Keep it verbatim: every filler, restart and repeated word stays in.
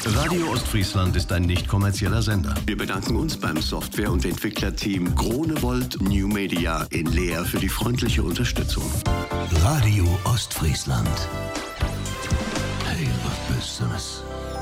Radio Ostfriesland ist ein nicht kommerzieller Sender. Wir bedanken uns beim Software- und Entwicklerteam Gronewold New Media in Leer für die freundliche Unterstützung. Radio Ostfriesland. Hey, was Besseres.